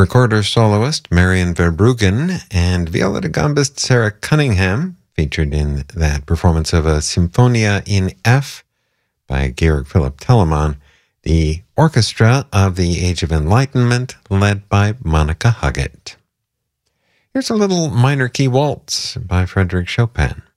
Recorder soloist Marion Verbruggen and viola da gambist Sarah Cunningham featured in that performance of a Symphonia in F by Georg Philipp Telemann, the orchestra of the Age of Enlightenment led by Monica Huggett. Here's a little minor key waltz by Frédéric Chopin.